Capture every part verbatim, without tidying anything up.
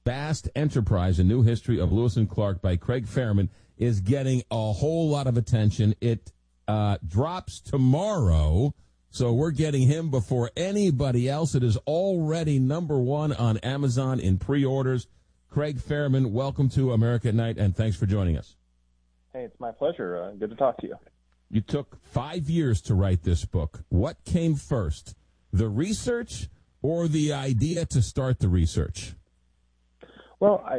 Vast Enterprise, A New History of Lewis and Clark by Craig Fairman, is getting a whole lot of attention. It uh, drops tomorrow, so we're getting him before anybody else. It is already number one on Amazon in pre-orders. Craig Fairman, welcome to America at Night, and thanks for joining us. Hey, it's my pleasure. Uh, good to talk to you. You took five years to write this book. What came first, the research or the idea to start the research? Well, I,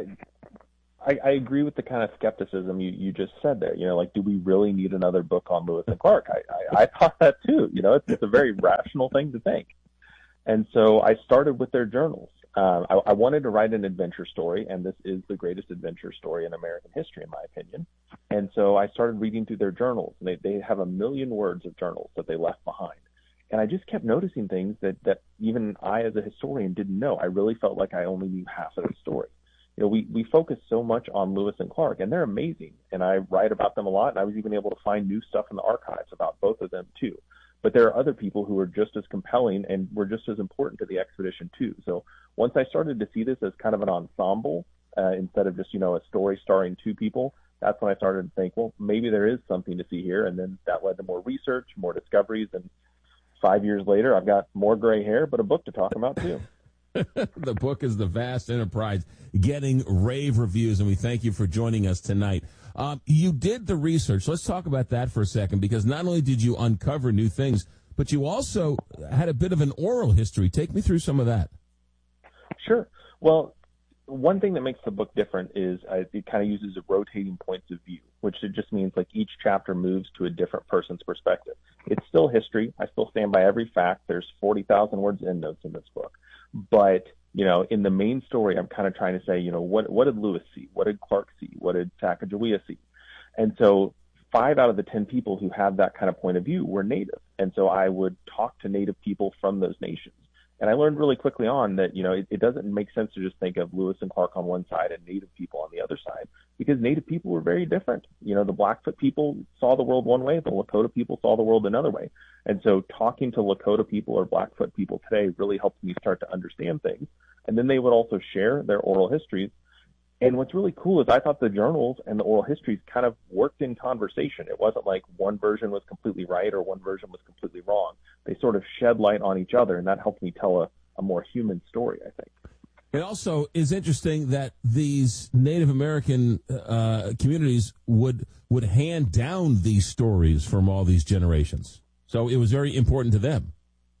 I I agree with the kind of skepticism you, you just said there. You know, like, do we really need another book on Lewis and Clark? I, I, I thought that too. You know, it's, it's a very rational thing to think. And so I started with their journals. Um, I, I wanted to write an adventure story, and this is the greatest adventure story in American history, in my opinion. And so I started reading through their journals, and they, they have a million words of journals that they left behind. And I just kept noticing things that, that even I, as a historian, didn't know. I really felt like I only knew half of the story. You know, we, we focus so much on Lewis and Clark, and they're amazing, and I write about them a lot, and I was even able to find new stuff in the archives about both of them, too. But there are other people who are just as compelling and were just as important to the expedition, too. So once I started to see this as kind of an ensemble, uh, instead of just, you know, a story starring two people, that's when I started to think, well, maybe there is something to see here, and then that led to more research, more discoveries, and five years later, I've got more gray hair, but a book to talk about, too. The book is The Vast Enterprise, getting rave reviews, and we thank you for joining us tonight. Um, you did the research. Let's talk about that for a second, because not only did you uncover new things, but you also had a bit of an oral history. Take me through some of that. Sure. Well, one thing that makes the book different is uh, it kind of uses a rotating points of view, which it just means like each chapter moves to a different person's perspective. It's still history. I still stand by every fact. There's forty thousand words in notes in this book. But, you know, in the main story, I'm kind of trying to say, you know, what what did Lewis see? What did Clark see? What did Sacagawea see? And so five out of the ten people who have that kind of point of view were Native. And so I would talk to Native people from those nations. And I learned really quickly on that, you know, it, it doesn't make sense to just think of Lewis and Clark on one side and Native people on the other side, because Native people were very different. You know, the Blackfoot people saw the world one way, the Lakota people saw the world another way. And so talking to Lakota people or Blackfoot people today really helped me start to understand things. And then they would also share their oral histories. And what's really cool is I thought the journals and the oral histories kind of worked in conversation. It wasn't like one version was completely right or one version was completely wrong. They sort of shed light on each other, and that helped me tell a, a more human story, I think. It also is interesting that these Native American uh, communities would would hand down these stories from all these generations. So it was very important to them.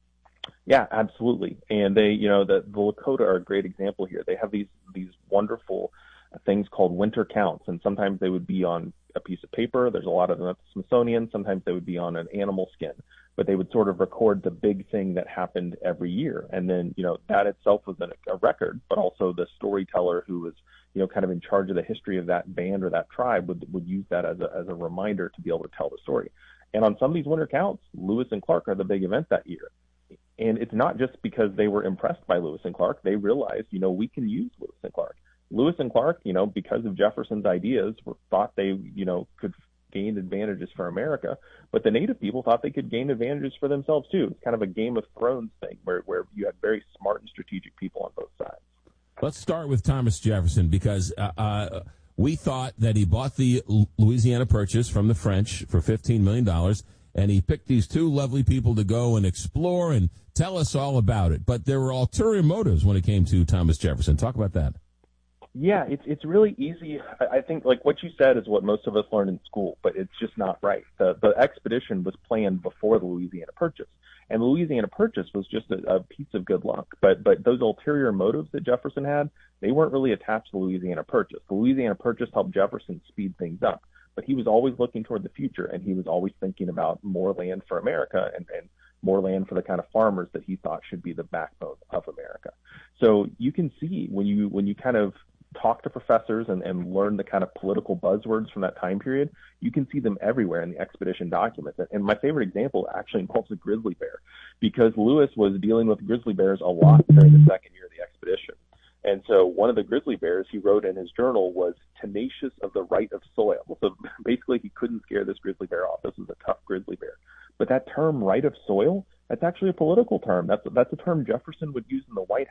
Yeah, absolutely. And they, you know, the, the Lakota are a great example here. They have these these wonderful things called winter counts, and sometimes they would be on a piece of paper. There's a lot of them at the Smithsonian. Sometimes they would be on an animal skin, but they would sort of record the big thing that happened every year. And then, you know, that itself was a, a record, but also the storyteller who was, you know, kind of in charge of the history of that band or that tribe would would use that as a as a reminder to be able to tell the story. And on some of these winter counts, Lewis and Clark are the big event that year. And it's not just because they were impressed by Lewis and Clark. They realized, you know, we can use Lewis and Clark. Lewis and Clark, you know, because of Jefferson's ideas, were, thought they, you know, could gain advantages for America. But the Native people thought they could gain advantages for themselves, too. It's kind of a Game of Thrones thing where, where you had very smart and strategic people on both sides. Let's start with Thomas Jefferson, because uh, uh, we thought that he bought the Louisiana Purchase from the French for fifteen million dollars. And he picked these two lovely people to go and explore and tell us all about it. But there were ulterior motives when it came to Thomas Jefferson. Talk about that. Yeah, it's it's really easy. I think, like, what you said is what most of us learn in school, but it's just not right. The the expedition was planned before the Louisiana Purchase, and the Louisiana Purchase was just a, a piece of good luck. But but those ulterior motives that Jefferson had, they weren't really attached to the Louisiana Purchase. The Louisiana Purchase helped Jefferson speed things up, but he was always looking toward the future, and he was always thinking about more land for America and, and more land for the kind of farmers that he thought should be the backbone of America. So you can see when you when you kind of talk to professors and, and learn the kind of political buzzwords from that time period, you can see them everywhere in the expedition documents. And my favorite example actually involves a grizzly bear, because Lewis was dealing with grizzly bears a lot during the second year of the expedition. And so one of the grizzly bears he wrote in his journal was tenacious of the right of soil. So basically he couldn't scare this grizzly bear off. This was a tough grizzly bear. But that term, right of soil, that's actually a political term. That's, that's a term Jefferson would use in the White House.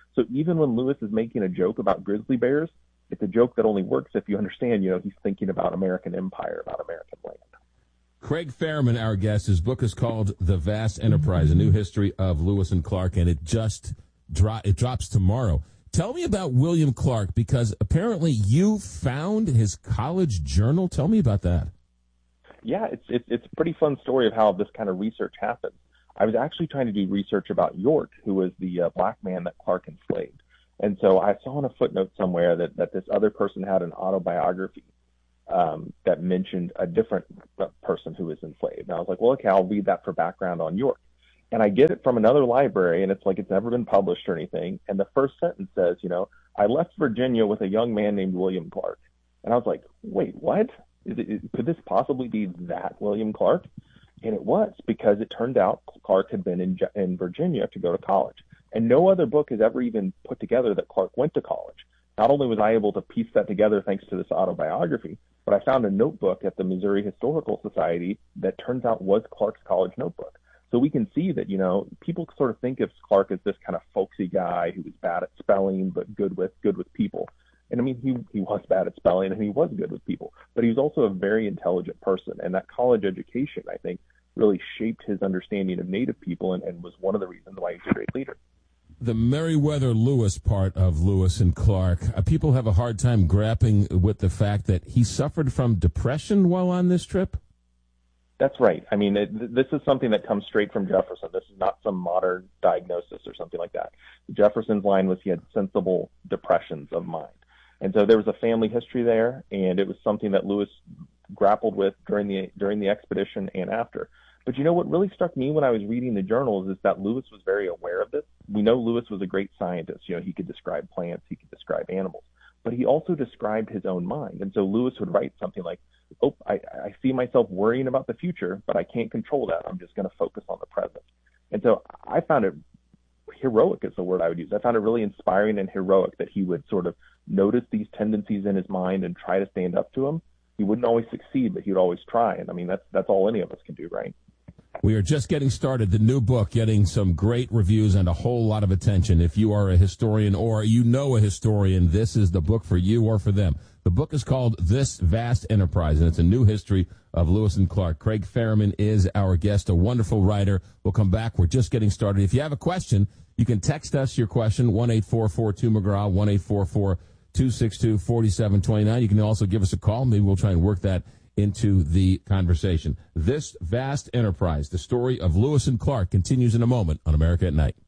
So even when Lewis is making a joke about grizzly bears, it's a joke that only works if you understand, you know, he's thinking about American empire, about American land. Craig Fairman, our guest, his book is called The Vast Enterprise, A New History of Lewis and Clark, and it just dro- it drops tomorrow. Tell me about William Clark, because apparently you found his college journal. Tell me about that. Yeah, it's, it's, it's a pretty fun story of how this kind of research happened. I was actually trying to do research about York, who was the uh, black man that Clark enslaved. And so I saw in a footnote somewhere that, that this other person had an autobiography Um, that mentioned a different person who was enslaved. And I was like, well, okay, I'll read that for background on York. And I get it from another library, and it's like it's never been published or anything. And the first sentence says, you know, I left Virginia with a young man named William Clark. And I was like, wait, what? Is it, is, could this possibly be that William Clark? And it was, because it turned out Clark had been in, in Virginia to go to college. And no other book has ever even put together that Clark went to college. Not only was I able to piece that together thanks to this autobiography, but I found a notebook at the Missouri Historical Society that turns out was Clark's college notebook. So we can see that, you know, people sort of think of Clark as this kind of folksy guy who was bad at spelling, but good with good with people. And I mean, he, he was bad at spelling and he was good with people, but he was also a very intelligent person. And that college education, I think, really shaped his understanding of Native people and, and was one of the reasons why he's a great leader. The Meriwether Lewis part of Lewis and Clark, uh, people have a hard time grappling with the fact that he suffered from depression while on this trip? That's right. I mean, it, this is something that comes straight from Jefferson. This is not some modern diagnosis or something like that. Jefferson's line was he had sensible depressions of mind. And so there was a family history there, and it was something that Lewis grappled with during the during the expedition and after. But you know what really struck me when I was reading the journals is that Lewis was very aware of this. We know Lewis was a great scientist. You know, he could describe plants, he could describe animals, but he also described his own mind. And so Lewis would write something like, oh, I, I see myself worrying about the future, but I can't control that. I'm just going to focus on the present. And so I found it heroic is the word I would use. I found it really inspiring and heroic that he would sort of notice these tendencies in his mind and try to stand up to them. He wouldn't always succeed, but he would always try. And I mean, that's, that's all any of us can do, right? We are just getting started. The new book getting some great reviews and a whole lot of attention. If you are a historian or you know a historian, this is the book for you or for them. The book is called This Vast Enterprise, and it's a new history of Lewis and Clark. Craig Fairman is our guest, a wonderful writer. We'll come back. We're just getting started. If you have a question, you can text us your question, one eight four four two McGraw, one eight four four two six two four seven two nine. You can also give us a call. Maybe we'll try and work that into the conversation. This Vast Enterprise, the story of Lewis and Clark, continues in a moment on America at Night.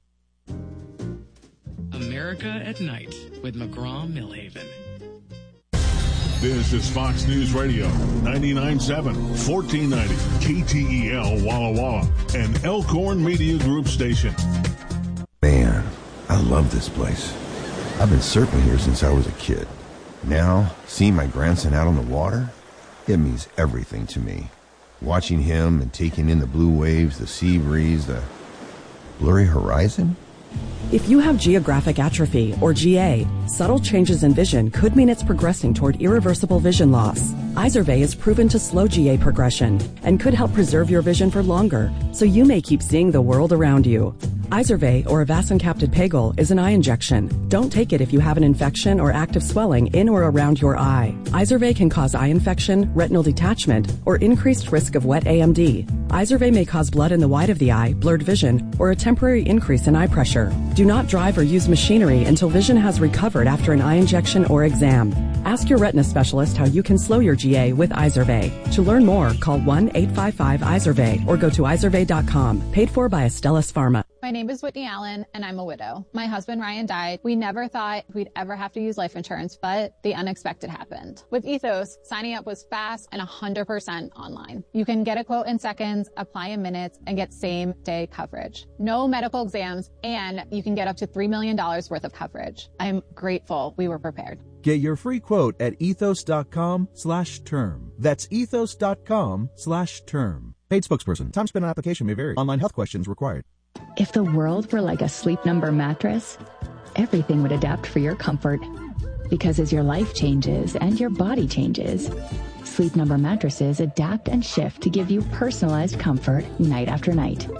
America at Night with McGraw-Millhaven. This is Fox News Radio, ninety-nine point seven, fourteen ninety, K T E L Walla Walla, an Elkhorn Media Group station. Man, I love this place. I've been surfing here since I was a kid. Now, seeing my grandson out on the water, it means everything to me. Watching him and taking in the blue waves, the sea breeze, the blurry horizon. If you have geographic atrophy, or G A, subtle changes in vision could mean it's progressing toward irreversible vision loss. Izervay is proven to slow G A progression and could help preserve your vision for longer, so you may keep seeing the world around you. Izervay, or avacincaptad pegol, is an eye injection. Don't take it if you have an infection or active swelling in or around your eye. Izervay can cause eye infection, retinal detachment, or increased risk of wet A M D. Izervay may cause blood in the white of the eye, blurred vision, or a temporary increase in eye pressure. Do not drive or use machinery until vision has recovered after an eye injection or exam. Ask your retina specialist how you can slow your G A with Izervay. To learn more, call one eight five five Izervay or go to izervay dot com. Paid for by Astellas Pharma. My name is Whitney Allen, and I'm a widow. My husband, Ryan, died. We never thought we'd ever have to use life insurance, but the unexpected happened. With Ethos, signing up was fast and one hundred percent online. You can get a quote in seconds, apply in minutes, and get same-day coverage. No medical exams, and you can get up to three million dollars worth of coverage. I'm grateful we were prepared. Get your free quote at ethos.com slash term. That's ethos.com slash term. Paid spokesperson. Time spent on application may vary. Online health questions required. If the world were like a Sleep Number mattress, everything would adapt for your comfort. Because as your life changes and your body changes, Sleep Number mattresses adapt and shift to give you personalized comfort night after night.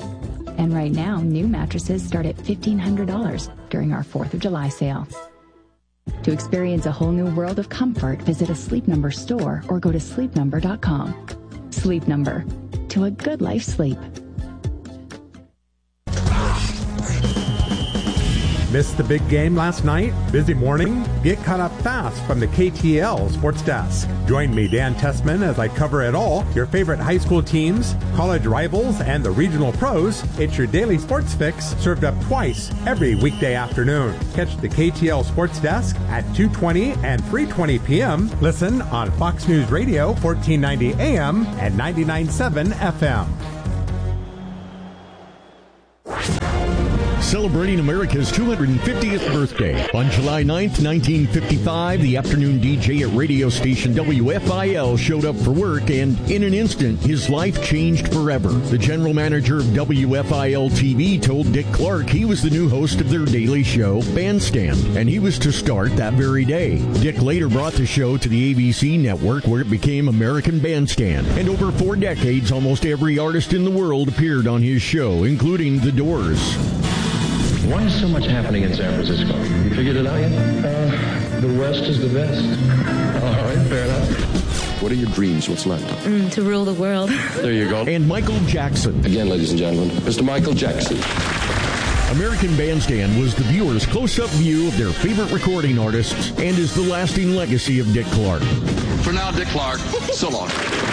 And right now, new mattresses start at fifteen hundred dollars during our fourth of July sale. To experience a whole new world of comfort, visit a Sleep Number store or go to sleep number dot com. Sleep Number. To a good life sleep. Missed the big game last night? Busy morning? Get caught up fast from the K T L Sports Desk. Join me, Dan Tessman, as I cover it all. Your favorite high school teams, college rivals, and the regional pros. It's your daily sports fix served up twice every weekday afternoon. Catch the K T L Sports Desk at two twenty and three twenty p.m. Listen on Fox News Radio, fourteen ninety A M and ninety-nine point seven F M. Celebrating America's two hundred fiftieth birthday. On July ninth, nineteen fifty-five, the afternoon D J at radio station W F I L showed up for work, and in an instant, his life changed forever. The general manager of W F I L T V told Dick Clark he was the new host of their daily show, Bandstand, and he was to start that very day. Dick later brought the show to the A B C network, where it became American Bandstand, and over four decades, almost every artist in the world appeared on his show, including The Doors. Why is so much happening in San Francisco? You figured it out yet? Uh, the West is the best. All right, fair enough. What are your dreams? What's left? Mm, to rule the world. There you go. And Michael Jackson. Again, ladies and gentlemen, Mister Michael Jackson. American Bandstand was the viewer's close-up view of their favorite recording artists and is the lasting legacy of Dick Clark. For now, Dick Clark, so long.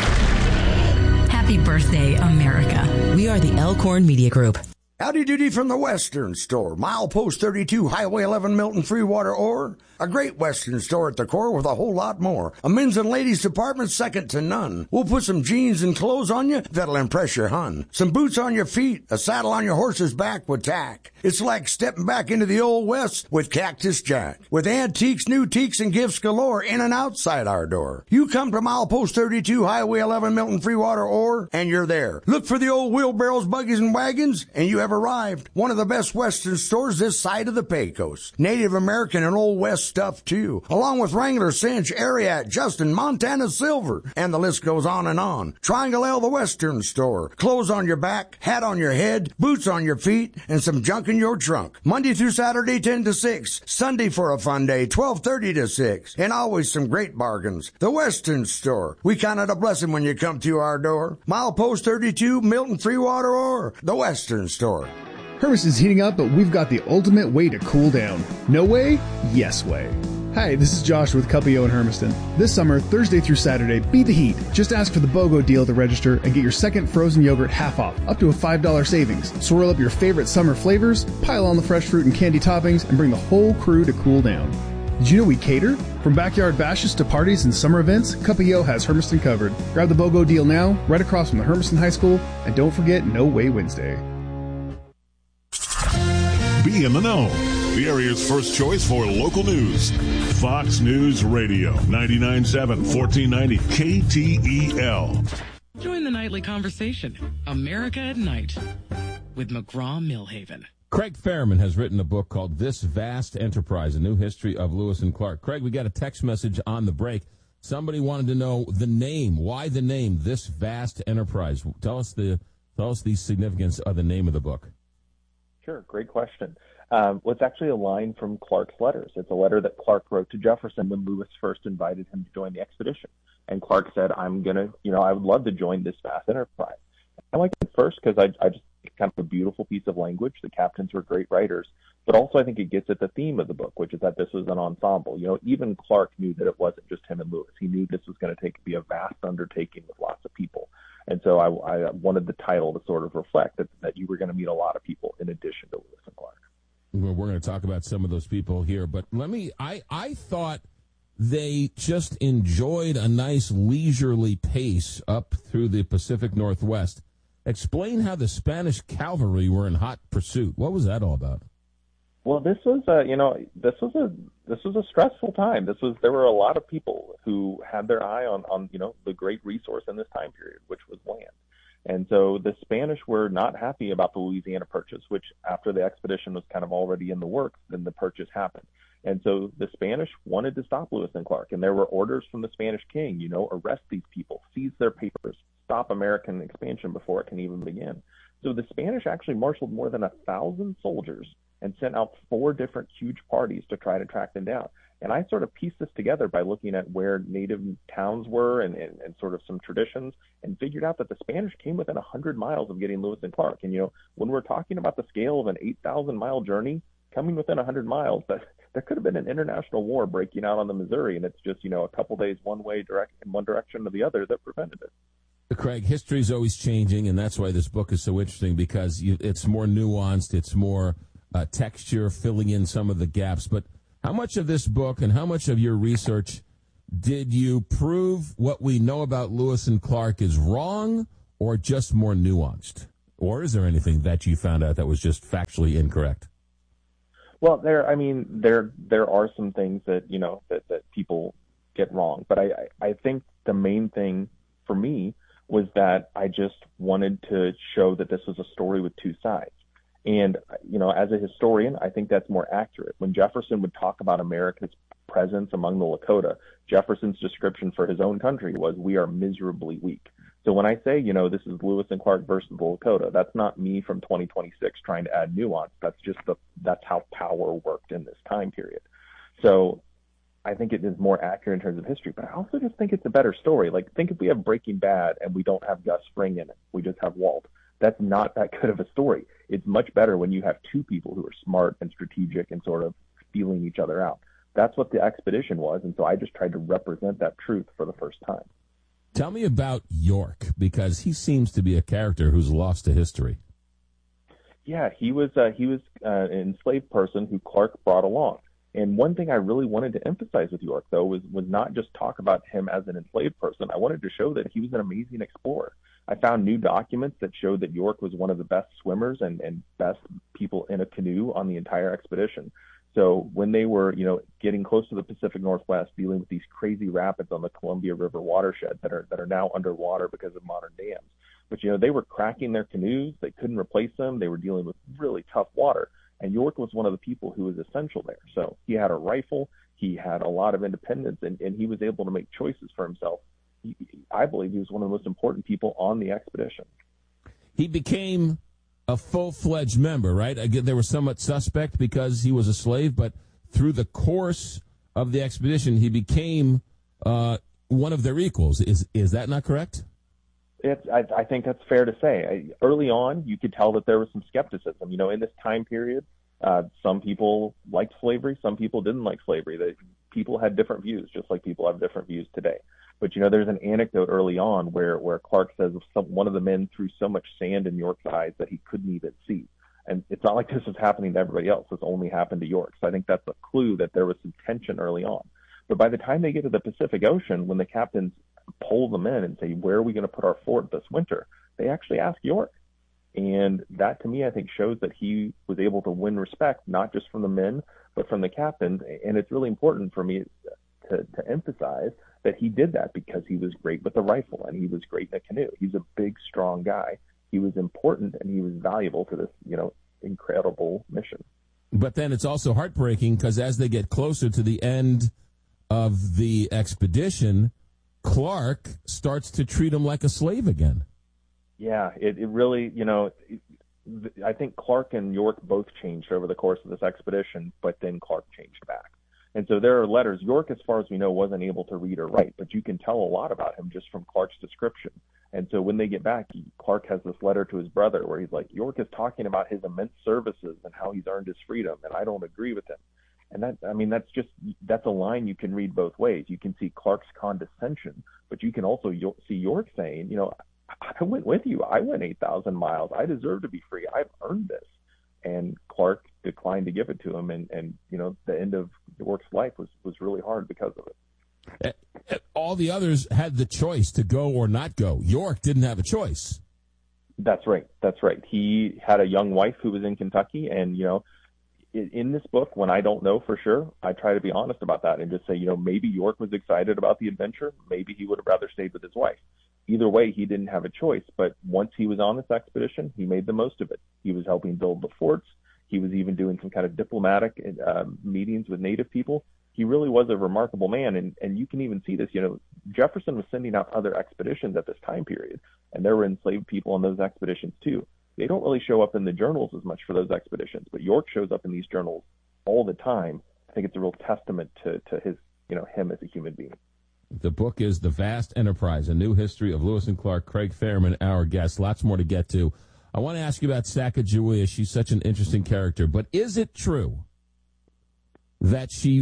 Happy birthday, America. We are the Elkhorn Media Group. Howdy doody from the Western Store. Milepost thirty-two, Highway eleven, Milton, Freewater, Ore. A great Western store at the core with a whole lot more. A men's and ladies department second to none. We'll put some jeans and clothes on you that'll impress your hun. Some boots on your feet, a saddle on your horse's back with tack. It's like stepping back into the old West with Cactus Jack. With antiques, new teaks, and gifts galore in and outside our door. You come to Milepost thirty-two, Highway eleven, Milton, Freewater, Ore, and you're there. Look for the old wheelbarrows, buggies, and wagons, and you have arrived. One of the best Western stores this side of the Pecos. Native American and Old West stuff, too. Along with Wrangler, Cinch, Ariat, Justin, Montana Silver. And the list goes on and on. Triangle L, the Western Store. Clothes on your back, hat on your head, boots on your feet, and some junk in your trunk. Monday through Saturday, ten to six. Sunday for a fun day, twelve thirty to six. And always some great bargains. The Western Store. We count it a blessing when you come through our door. Milepost thirty-two, Milton, Freewater, or the Western Store. Hermiston's heating up, but we've got the ultimate way to cool down. No way? Yes way. Hi, this is Josh with Cuppio in Hermiston. This summer, Thursday through Saturday, beat the heat. Just ask for the BOGO deal at the register and get your second frozen yogurt half off, up to a five dollars savings. Swirl up your favorite summer flavors, pile on the fresh fruit and candy toppings, and bring the whole crew to cool down. Did you know we cater? From backyard bashes to parties and summer events, Cuppio has Hermiston covered. Grab the BOGO deal now, right across from the Hermiston High School, and don't forget No Way Wednesday. Be in the know. The area's first choice for local news. Fox News Radio, ninety-nine point seven, fourteen ninety K T E L. Join the nightly conversation. America at Night with McGraw-Millhaven. Craig Fairman has written a book called This Vast Enterprise, A New History of Lewis and Clark. Craig, we got a text message on the break. Somebody wanted to know the name. Why the name, This Vast Enterprise? Tell us the, tell us the significance of the name of the book. Sure, great question. Um, well, it's actually a line from Clark's letters. It's a letter that Clark wrote to Jefferson when Lewis first invited him to join the expedition. And Clark said, I'm going to, you know, I would love to join this vast enterprise. I liked it first because I, I just, it's kind of a beautiful piece of language. The captains were great writers. But also I think it gets at the theme of the book, which is that this was an ensemble. You know, even Clark knew that it wasn't just him and Lewis. He knew this was going to take be a vast undertaking with lots of people. And so I, I wanted the title to sort of reflect that, that you were going to meet a lot of people in addition to Lewis and Clark. Well, we're going to talk about some of those people here, but let me, I, I thought they just enjoyed a nice leisurely pace up through the Pacific Northwest. Explain how the Spanish cavalry were in hot pursuit. What was that all about? Well, this was a, you know, this was a, this was a stressful time. This was, there were a lot of people who had their eye on, on, you know, the great resource in this time period, which was land. And so the Spanish were not happy about the Louisiana Purchase, which after the expedition was kind of already in the works, then the purchase happened. And so the Spanish wanted to stop Lewis and Clark, and there were orders from the Spanish king, you know, arrest these people, seize their papers, stop American expansion before it can even begin. So the Spanish actually marshaled more than a thousand soldiers and sent out four different huge parties to try to track them down. And I sort of pieced this together by looking at where native towns were and, and, and sort of some traditions, and figured out that the Spanish came within one hundred miles of getting Lewis and Clark. And, you know, when we're talking about the scale of an eight thousand mile journey, coming within one hundred miles, that there could have been an international war breaking out on the Missouri, and it's just, you know, a couple days one way direct in one direction or the other that prevented it. Craig, history is always changing, and that's why this book is so interesting, because you, it's more nuanced, it's more uh, texture, filling in some of the gaps. But how much of this book and how much of your research did you prove what we know about Lewis and Clark is wrong, or just more nuanced? Or is there anything that you found out that was just factually incorrect? Well, there, I mean, there there are some things that, you know, that, that people get wrong. But I, I think the main thing for me was that I just wanted to show that this was a story with two sides. And, you know, as a historian, I think that's more accurate. When Jefferson would talk about America's presence among the Lakota, Jefferson's description for his own country was, "We are miserably weak." So when I say, you know, this is Lewis and Clark versus the Lakota, that's not me from twenty twenty-six trying to add nuance. That's just the, that's how power worked in this time period. So I think it is more accurate in terms of history, but I also just think it's a better story. Like, think if we have Breaking Bad and we don't have Gus Fring in it, we just have Walt. That's not that good of a story. It's much better when you have two people who are smart and strategic and sort of feeling each other out. That's what the expedition was, and so I just tried to represent that truth for the first time. Tell me about York, because he seems to be a character who's lost to history. Yeah, he was uh, he was uh, an enslaved person who Clark brought along. And one thing I really wanted to emphasize with York, though, was, was not just talk about him as an enslaved person. I wanted to show that he was an amazing explorer. I found new documents that showed that York was one of the best swimmers and, and best people in a canoe on the entire expedition. So when they were, you know, getting close to the Pacific Northwest, dealing with these crazy rapids on the Columbia River watershed that are that are now underwater because of modern dams, but, you know, they were cracking their canoes. They couldn't replace them. They were dealing with really tough water. And York was one of the people who was essential there. So he had a rifle. He had a lot of independence, and, and he was able to make choices for himself. He, I believe he was one of the most important people on the expedition. He became a full-fledged member, right? Again, they were somewhat suspect because he was a slave, but through the course of the expedition, he became uh, one of their equals. Is is that not correct? It's, I, I think that's fair to say. I, early on, you could tell that there was some skepticism. You know, in this time period, uh, some people liked slavery, some people didn't like slavery. They, people had different views, just like people have different views today. But, you know, there's an anecdote early on where, where Clark says some, one of the men threw so much sand in York's eyes that he couldn't even see. And it's not like this was happening to everybody else. This only happened to York. So I think that's a clue that there was some tension early on. But by the time they get to the Pacific Ocean, when the captains pull them in and say, where are we going to put our fort this winter? They actually ask York. And that, to me, I think shows that he was able to win respect, not just from the men, but from the captains. And it's really important for me to, to emphasize that he did that because he was great with a rifle and he was great in a canoe. He's a big, strong guy. He was important and he was valuable to this, you know, incredible mission. But then it's also heartbreaking because as they get closer to the end of the expedition, Clark starts to treat him like a slave again. Yeah, it, it really, you know, it, I think Clark and York both changed over the course of this expedition, but then Clark changed back. And so there are letters. York, as far as we know, wasn't able to read or write, but you can tell a lot about him just from Clark's description. And so when they get back, Clark has this letter to his brother where he's like, York is talking about his immense services and how he's earned his freedom, and I don't agree with him. And that, I mean, that's just, that's a line you can read both ways. You can see Clark's condescension, but you can also see York saying, you know, I went with you. I went eight thousand miles. I deserve to be free. I've earned this. And Clark declined to give it to him. And, and you know, the end of York's life was, was really hard because of it. All the others had the choice to go or not go. York didn't have a choice. That's right. That's right. He had a young wife who was in Kentucky. And, you know, in this book, when I don't know for sure, I try to be honest about that and just say, you know, maybe York was excited about the adventure. Maybe he would have rather stayed with his wife. Either way, he didn't have a choice. But once he was on this expedition, he made the most of it. He was helping build the forts. He was even doing some kind of diplomatic uh, meetings with Native people. He really was a remarkable man. And, and you can even see this, you know, Jefferson was sending out other expeditions at this time period, and there were enslaved people on those expeditions too. They don't really show up in the journals as much for those expeditions, but York shows up in these journals all the time. I think it's a real testament to, to his, you know, him as a human being. The book is The Vast Enterprise, A New History of Lewis and Clark. Craig Fairman, our guest. Lots more to get to. I want to ask you about Sacagawea. She's such an interesting character. But is it true that she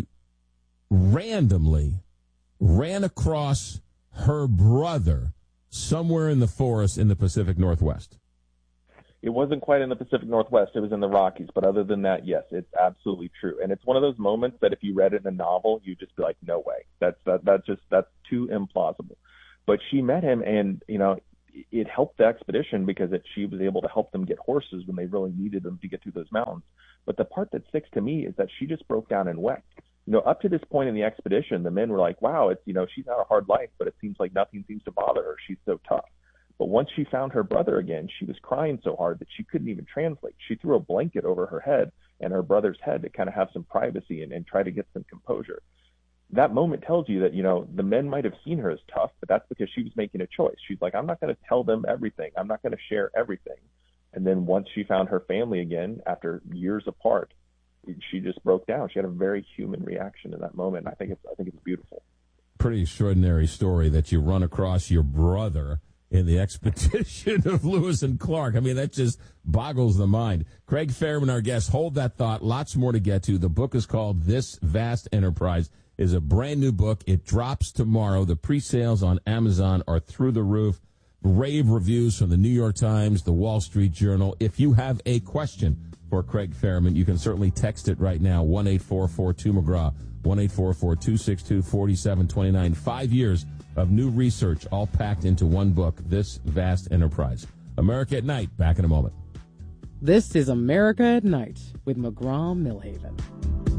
randomly ran across her brother somewhere in the forest in the Pacific Northwest? It wasn't quite in the Pacific Northwest. It was in the Rockies. But other than that, yes, it's absolutely true. And it's one of those moments that if you read it in a novel, you'd just be like, no way. That's that, that's just that's too implausible. But she met him, and, you know, it helped the expedition because it, she was able to help them get horses when they really needed them to get through those mountains. But the part that sticks to me is that she just broke down and wept. You know, up to this point in the expedition, the men were like, wow, it's, you know, she's had a hard life, but it seems like nothing seems to bother her. She's so tough. But once she found her brother again, she was crying so hard that she couldn't even translate. She threw a blanket over her head and her brother's head to kind of have some privacy and, and try to get some composure. That moment tells you that, you know, the men might have seen her as tough, but that's because she was making a choice. She's like, I'm not going to tell them everything. I'm not going to share everything. And then once she found her family again, after years apart, she just broke down. She had a very human reaction in that moment. And I think it's, I think it's beautiful. Pretty extraordinary story that you run across your brother in the expedition of Lewis and Clark. I mean, that just boggles the mind. Craig Fairman, our guest. Hold that thought. Lots more to get to. The book is called This Vast Enterprise. Is a brand new book. It drops tomorrow. The pre-sales on Amazon are through the roof. Rave reviews from the New York Times, the Wall Street Journal. If you have a question for Craig Fairman, you can certainly text it right now, one eight four four two McGraw, one eight four four two six two four seven two nine. Five years of new research, all packed into one book, This Vast Enterprise. America at Night, back in a moment. This is America at Night with McGraw Millhaven.